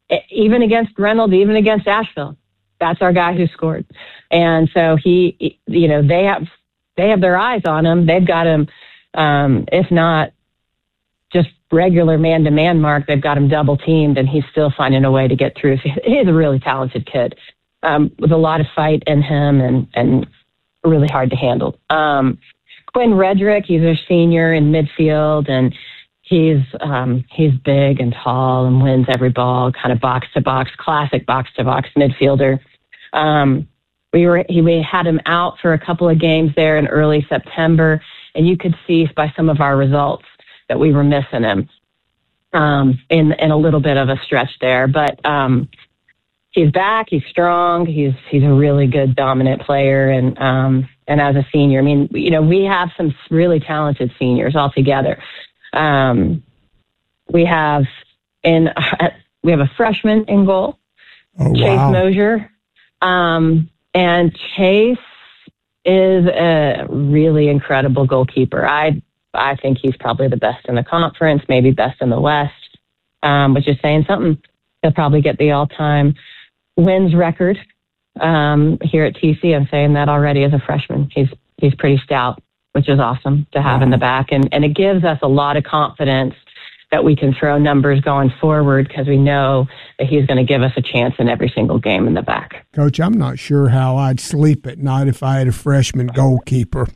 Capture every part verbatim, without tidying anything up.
even against Reynolds, even against Asheville, that's our guy who scored. And so he, you know, they have they have their eyes on him. They've got him, um, if not just regular man-to-man mark, they've got him double-teamed, and he's still finding a way to get through. He's a really talented kid um, with a lot of fight in him and, and really hard to handle. Um, Quinn Redrick, he's a senior in midfield, and he's um, he's big and tall and wins every ball, kind of box-to-box, classic box-to-box midfielder. Um, we were he, we had him out for a couple of games there in early September, and you could see by some of our results that we were missing him um, in in a little bit of a stretch there. But um, he's back. He's strong. He's he's a really good dominant player, and um, and as a senior, I mean, you know, we have some really talented seniors altogether. Um, we have in uh, we have a freshman in goal, oh, Chase wow. Mosier, um, and Chase is a really incredible goalkeeper. I I think he's probably the best in the conference, maybe best in the West, um, which is saying something. He'll probably get the all-time wins record um, here at T C. I'm saying that already as a freshman. He's he's pretty stout, which is awesome to have in the back. And, and it gives us a lot of confidence that we can throw numbers going forward because we know that he's going to give us a chance in every single game in the back. Coach, I'm not sure how I'd sleep at night if I had a freshman goalkeeper.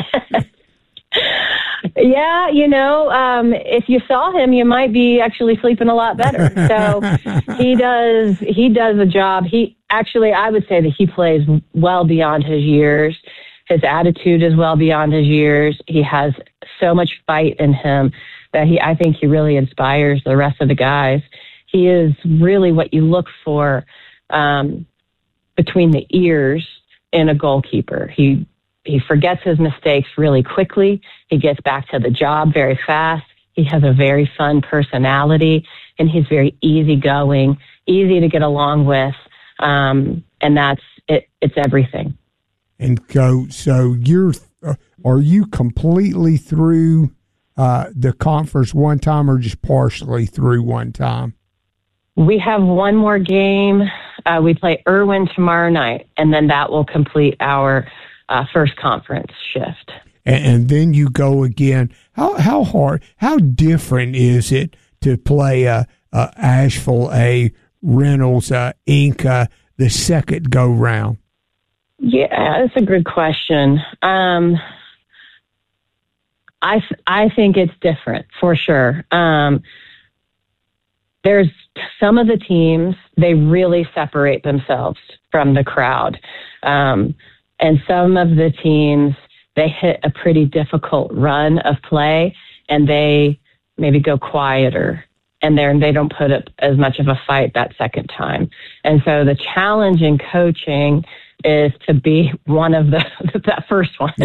Yeah, you know, um, if you saw him, you might be actually sleeping a lot better. So he does he does a job. He actually, I would say that he plays well beyond his years. His attitude is well beyond his years. He has so much fight in him that he, I think he really inspires the rest of the guys. He is really what you look for um, between the ears in a goalkeeper. He He forgets his mistakes really quickly. He gets back to the job very fast. He has a very fun personality, and he's very easygoing, easy to get along with, um, and that's it. It's everything. And go. So you're uh, are you completely through uh, the conference one time, or just partially through one time? We have one more game. Uh, we play Irwin tomorrow night, and then that will complete our Uh, first conference shift. And, and then you go again. How how hard, how different is it to play a, a Asheville, a Reynolds, a Inca, the second go round? Yeah, that's a good question. Um, I, I think it's different for sure. Um, there's some of the teams, they really separate themselves from the crowd. Um, And some of the teams, they hit a pretty difficult run of play, and they maybe go quieter, and they they don't put up as much of a fight that second time. And so the challenge in coaching is to be one of the that first one,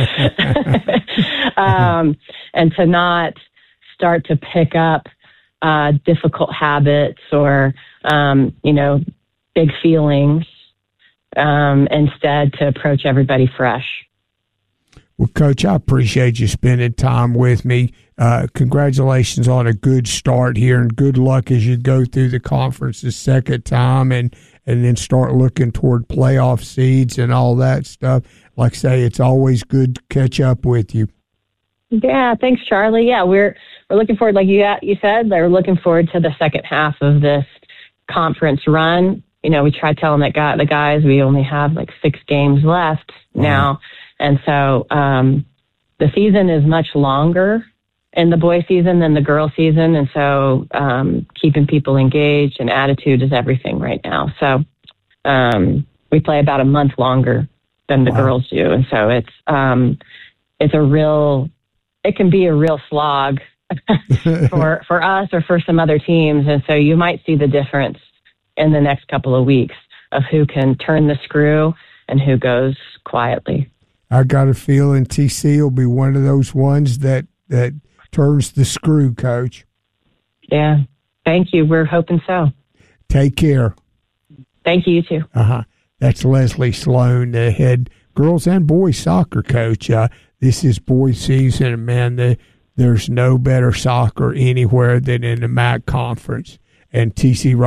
um, and to not start to pick up uh, difficult habits or um, you know big feelings. Um, instead to approach everybody fresh. Well, Coach, I appreciate you spending time with me. Uh, congratulations on a good start here, and good luck as you go through the conference the second time and, and then start looking toward playoff seeds and all that stuff. Like I say, it's always good to catch up with you. Yeah, thanks, Charlie. Yeah, we're we're looking forward, like you you said, we're looking forward to the second half of this conference run. You know, we try telling that guy, the guys we only have like six games left wow. now. And so um, the season is much longer in the boys season than the girl season. And so um, keeping people engaged and attitude is everything right now. So um, we play about a month longer than the wow. girls do. And so it's, um, it's a real, it can be a real slog for, for us or for some other teams. And so you might see the difference in the next couple of weeks of who can turn the screw and who goes quietly. I got a feeling T C will be one of those ones that, that turns the screw, Coach. Yeah. Thank you. We're hoping so. Take care. Thank you, you too. Uh-huh. That's Leslie Sloan, the head girls and boys soccer coach. Uh, this is boys season, and man, the, there's no better soccer anywhere than in the M A C conference. And T C